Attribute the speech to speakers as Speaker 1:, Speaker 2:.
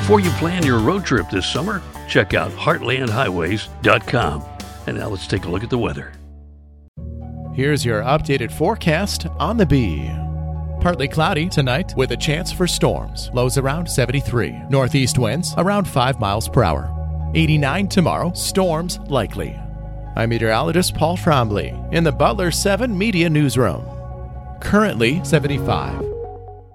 Speaker 1: Before you plan your road trip this summer, check out heartlandhighways.com. And now let's take a look at the weather.
Speaker 2: Here's your updated forecast on the Bee. Partly cloudy tonight with a chance for storms. Lows around 73. Northeast winds around 5 miles per hour. 89 tomorrow. Storms likely. I'm meteorologist Paul Trombley in the Butler 7 Media Newsroom. Currently 75.